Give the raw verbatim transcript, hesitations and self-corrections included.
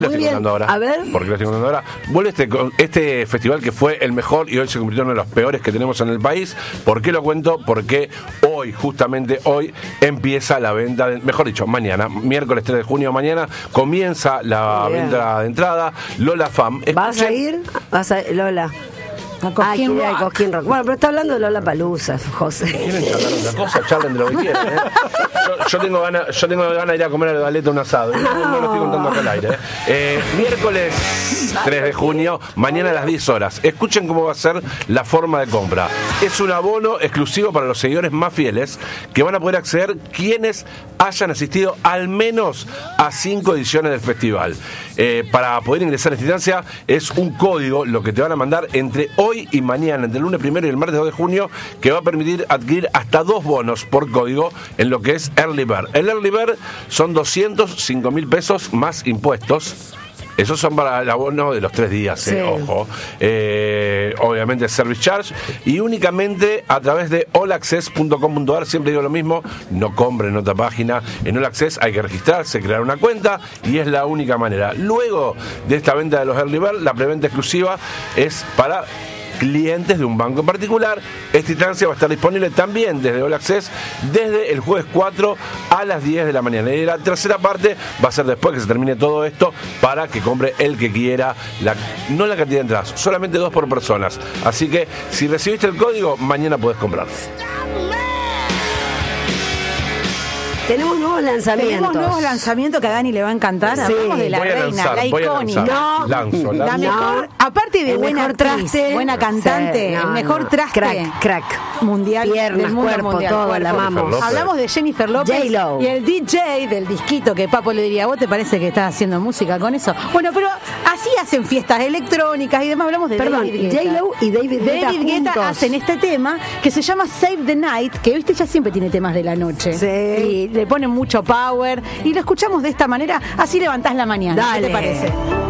Lo estoy contando ahora. A ver. Porque lo estoy contando ahora. Vuelve este, este festival que fue el mejor y hoy se convirtió en uno de los peores que tenemos en el país. ¿Por qué lo cuento? Porque hoy, justamente hoy, empieza la venta, de, mejor dicho, mañana, miércoles tres de junio, mañana, comienza la Bien. venta de entrada. Lola Fam. ¿Vas a ir? ¿Vas a ir, Lola? A Cosquín Rock. Cosquín Rock. Bueno, pero está hablando de Lola Palusa, José. ¿Quieren charlar una cosa? Charlen de lo que quieran, ¿eh? Yo, yo tengo ganas yo tengo ganas de ir a comer a la galeta un asado. No, no lo estoy contando acá al aire. ¿eh? Eh, miércoles tres de junio, mañana a las diez horas. Escuchen cómo va a ser la forma de compra. Es un abono exclusivo para los seguidores más fieles que van a poder acceder quienes hayan asistido al menos a cinco ediciones del festival. Eh, para poder ingresar a esta instancia es un código lo que te van a mandar entre hoy y mañana, entre el lunes primero y el martes dos de junio, que va a permitir adquirir hasta dos bonos por código en lo que es Early Bird. El Early Bird son doscientos cinco mil pesos más impuestos. Esos son para el abono de los tres días, eh, Sí. ojo. Eh, obviamente service charge y únicamente a través de all access punto com punto a r. Siempre digo lo mismo, no compren en otra página. En All Access hay que registrarse, crear una cuenta y es la única manera. Luego de esta venta de los Early Bird, la preventa exclusiva es para clientes de un banco en particular. Esta instancia va a estar disponible también desde All Access desde el jueves cuatro a las diez de la mañana. Y la tercera parte va a ser después que se termine todo esto para que compre el que quiera, la, no la cantidad de entradas, solamente dos por personas. Así que si recibiste el código, mañana podés comprar. Tenemos nuevos lanzamientos. Tenemos nuevos lanzamientos que a Dani le va a encantar. Sí. Hablamos de la Voy a reina, lanzar, la voy a icónica. lanzar. Lanzo, La lanzo. mejor, No. aparte de El buena mejor actriz, traste. buena cantante, Sí, no, el mejor no. traste Crack, crack. mundial, Piernas, del mundo cuerpo, mundial, todo, cuerpo. la amamos. López. Hablamos de Jennifer López J-Lo. y el D J del disquito que Papo le diría, ¿vos te parece que estás haciendo música con eso? Bueno, pero así hacen fiestas electrónicas y demás. Hablamos de Perdón, David Guetta. J-Lo y David Guetta David Guetta juntos. hacen este tema que se llama Save the Night, que viste ya siempre tiene temas de la noche. Sí. Y le ponen mucho power y lo escuchamos de esta manera, así levantás la mañana. Dale. ¿Qué te parece?